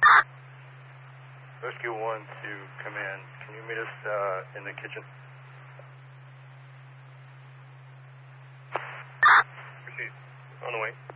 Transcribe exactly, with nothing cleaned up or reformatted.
Rescue one to command. Can you meet us uh, in the kitchen? Proceed. On the way.